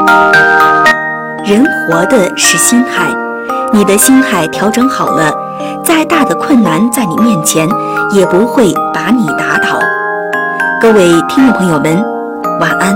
人活的是心态，你的心态调整好了，再大的困难在你面前也不会把你打倒。各位听众朋友们，晚安。